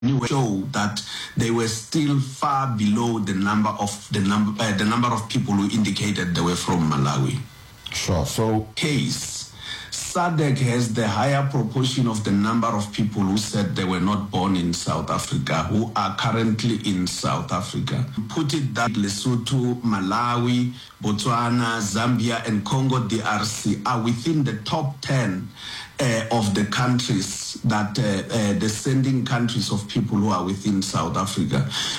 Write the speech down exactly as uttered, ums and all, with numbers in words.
show that they were still far below the number of the number uh, the number of people who indicated they were from Malawi. Sure. So case S A D C has the higher proportion of the number of people who said they were not born in South Africa, who are currently in South Africa. Put it that Lesotho, Malawi, Botswana, Zambia, and Congo D R C are within the top ten uh, of the countries that uh, uh, the sending countries of people who are within South Africa.